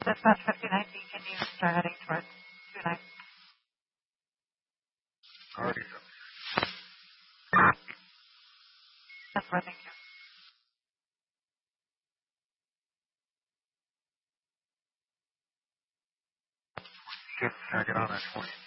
Dispatch 5019, can you start heading towards 29? Already. That's right, thank you. Shift, can I get on that 20?